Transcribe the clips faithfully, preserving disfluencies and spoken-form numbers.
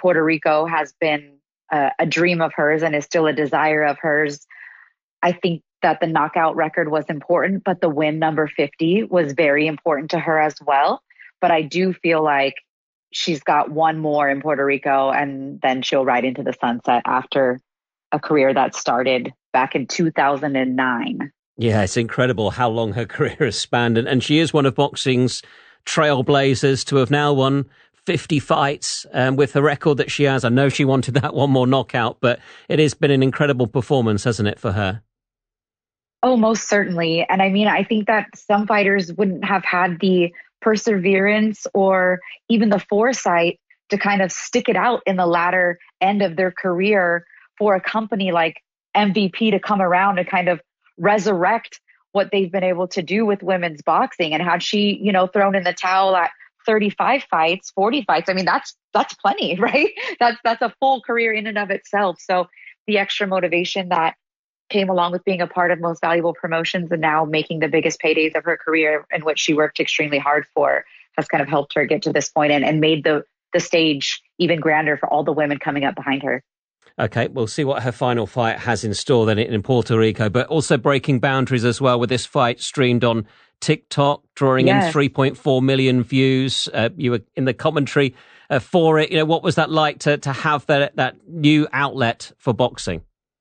Puerto Rico has been a, a dream of hers and is still a desire of hers. I think that the knockout record was important, but the win number fifty was very important to her as well. But I do feel like she's got one more in Puerto Rico, and then she'll ride into the sunset after a career that started back in two thousand nine. Yeah, it's incredible how long her career has spanned. And, and she is one of boxing's trailblazers to have now won fifty fights um, with the record that she has. I know she wanted that one more knockout, but it has been an incredible performance, hasn't it, for her? Oh, most certainly. And I mean, I think that some fighters wouldn't have had the perseverance or even the foresight to kind of stick it out in the latter end of their career for a company like M V P to come around and kind of resurrect what they've been able to do with women's boxing. And had she, you know, thrown in the towel at thirty-five fights, forty fights, I mean, that's that's plenty, right? That's that's a full career in and of itself. So the extra motivation that came along with being a part of Most Valuable Promotions and now making the biggest paydays of her career, and which she worked extremely hard for, has kind of helped her get to this point and, and made the, the stage even grander for all the women coming up behind her. Okay, we'll see what her final fight has in store then in Puerto Rico, but also breaking boundaries as well with this fight streamed on TikTok, drawing yes. in three point four million views. Uh, you were in the commentary uh, for it. You know, what was that like to, to have that, that new outlet for boxing?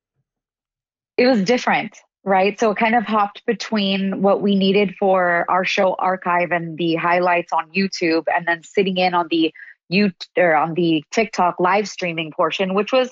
It was different, right? So it kind of hopped between what we needed for our show archive and the highlights on YouTube, and then sitting in on the you or on the TikTok live streaming portion, which was,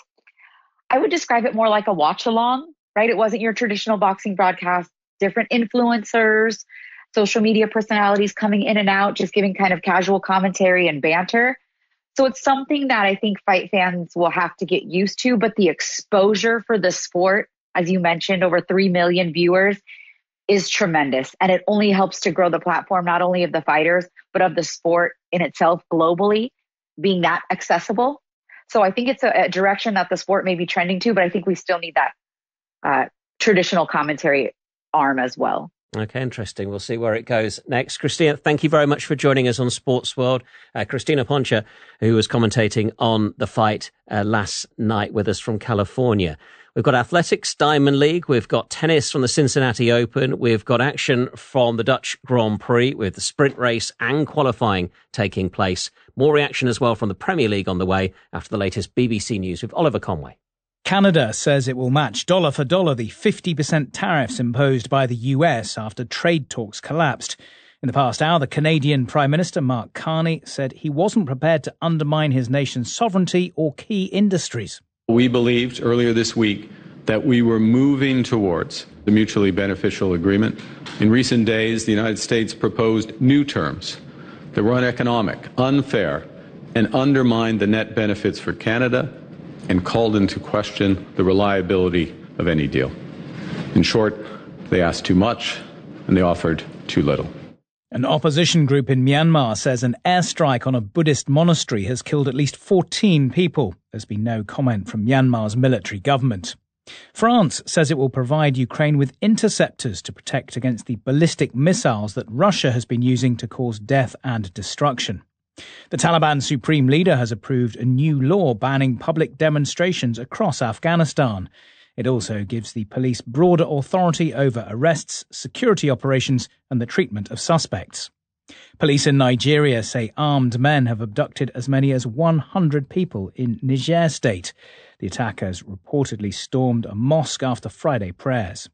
I would describe it more like a watch along, right? It wasn't your traditional boxing broadcast, different influencers, social media personalities coming in and out, just giving kind of casual commentary and banter. So it's something that I think fight fans will have to get used to, but the exposure for the sport, as you mentioned, over three million viewers, is tremendous. And it only helps to grow the platform, not only of the fighters, but of the sport in itself globally, being that accessible. So I think it's a, a direction that the sport may be trending to, but I think we still need that uh, traditional commentary arm as well. Okay, interesting. We'll see where it goes next. Christina, thank you very much for joining us on Sports World. Uh, Christina Poncha, who was commentating on the fight uh, last night with us from California. We've got athletics, Diamond League. We've got tennis from the Cincinnati Open. We've got action from the Dutch Grand Prix with the sprint race and qualifying taking place. More reaction as well from the Premier League on the way after the latest B B C News with Oliver Conway. Canada says it will match dollar for dollar the fifty percent tariffs imposed by the U S after trade talks collapsed. In the past hour, the Canadian Prime Minister Mark Carney said he wasn't prepared to undermine his nation's sovereignty or key industries. We believed earlier this week that we were moving towards the mutually beneficial agreement. In recent days, the United States proposed new terms that were uneconomic, unfair, and undermined the net benefits for Canada and called into question the reliability of any deal. In short, they asked too much and they offered too little. An opposition group in Myanmar says an airstrike on a Buddhist monastery has killed at least fourteen people. There's been no comment from Myanmar's military government. France says it will provide Ukraine with interceptors to protect against the ballistic missiles that Russia has been using to cause death and destruction. The Taliban supreme leader has approved a new law banning public demonstrations across Afghanistan. It also gives the police broader authority over arrests, security operations and the treatment of suspects. Police in Nigeria say armed men have abducted as many as one hundred people in Niger state. The attackers reportedly stormed a mosque after Friday prayers.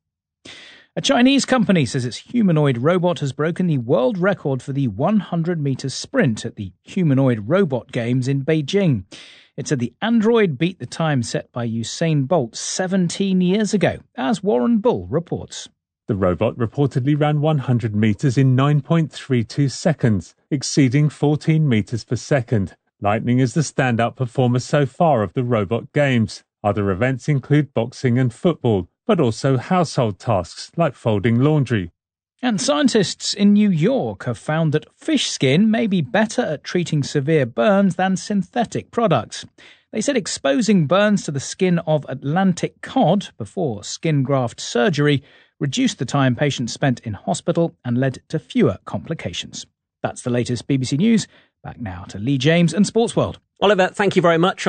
A Chinese company says its humanoid robot has broken the world record for the one hundred metre sprint at the Humanoid Robot Games in Beijing. It said the android beat the time set by Usain Bolt seventeen years ago, as Warren Bull reports. The robot reportedly ran one hundred metres in nine point three two seconds, exceeding fourteen metres per second. Lightning is the standout performer so far of the Robot Games. Other events include boxing and football, but also household tasks like folding laundry. And scientists in New York have found that fish skin may be better at treating severe burns than synthetic products. They said exposing burns to the skin of Atlantic cod before skin graft surgery reduced the time patients spent in hospital and led to fewer complications. That's the latest B B C News. Back now to Lee James and Sports World. Oliver, thank you very much.